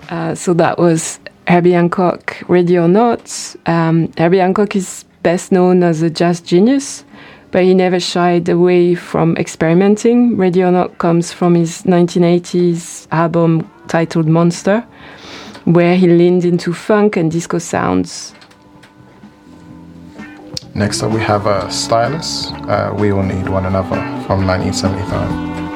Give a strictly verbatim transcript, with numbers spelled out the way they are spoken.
Uh, so that was Herbie Hancock, Ready or Not. Um, Herbie Hancock is best known as a jazz genius, but he never shied away from experimenting. Ready or Not comes from his nineteen eighties album titled Monster, where he leaned into funk and disco sounds. Next up we have uh, Stylus, uh, We All Need One Another from nineteen seventy-five.